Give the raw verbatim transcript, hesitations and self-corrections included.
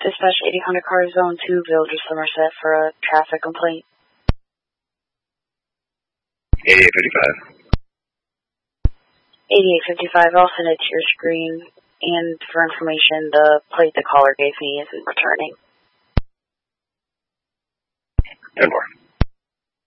Dispatch eighty Honda Car Zone two, Village of Somerset for a traffic complaint. eighty-eight fifty-five. eighty-eight fifty-five, I'll send it to your screen. And for information, the plate the caller gave me isn't returning. ten four.